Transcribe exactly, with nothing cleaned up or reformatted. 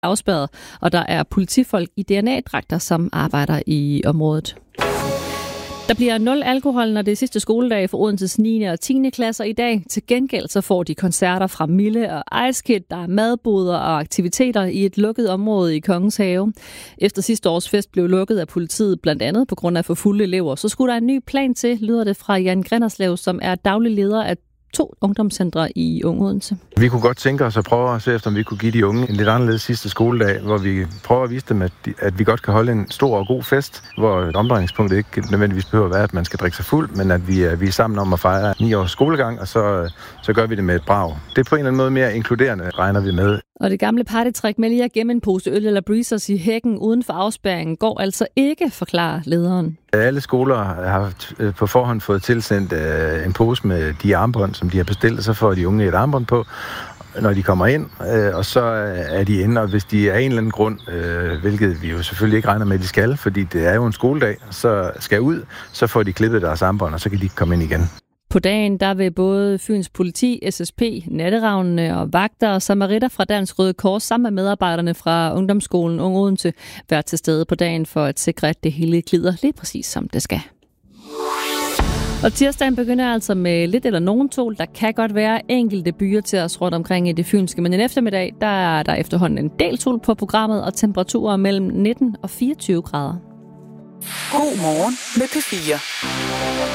afspærret, og der er politifolk i D N A-dragter, som arbejder i området. Der bliver nul alkohol, når det er sidste skoledag for Odenses niende og tiende klasser i dag. Til gengæld så får de koncerter fra Mille og Ice Kid, der er madboder og aktiviteter i et lukket område i Kongens Have. Efter sidste års fest blev lukket af politiet, blandt andet på grund af for fulde elever, så skulle der en ny plan til, lyder det fra Jan Grinderslev, som er daglig leder af to ungdomscentre i Ung Odense. Vi kunne godt tænke os at prøve at se efter, om vi kunne give de unge en lidt anderledes sidste skoledag, hvor vi prøver at vise dem, at, de, at vi godt kan holde en stor og god fest, hvor omdrejningspunktet ikke nødvendigvis behøver at være, at man skal drikke sig fuld, men at vi er, vi er sammen om at fejre ni års skolegang, og så, så gør vi det med et brag. Det er på en eller anden måde mere inkluderende, regner vi med. Og det gamle partytrik med lige at gemme en pose øl eller breezers i hækken uden for afspærringen går altså ikke, forklarer lederen. Alle skoler har på forhånd fået tilsendt en pose med de armbånd, som de har bestilt, og så får de unge et armbånd på, når de kommer ind, og så er de inde, og hvis de af en eller anden grund, hvilket vi jo selvfølgelig ikke regner med, at de skal, fordi det er jo en skoledag, så skal ud, så får de klippet deres armbånd, og så kan de komme ind igen. På dagen der vil både Fyns politi, S S P, Natteravnene og vagter og samaritter fra Dansk Røde Kors sammen med medarbejderne fra Ungdomsskolen Ung Odense være til stede på dagen for at sikre, at det hele glider lige præcis som det skal. Og tirsdagen begynder altså med lidt eller nogen sol. Der kan godt være enkelte byer til os rundt omkring i det fynske, men en eftermiddag der er der efterhånden en del sol på programmet og temperaturer mellem nitten og fireogtyve grader. God morgen med P fire.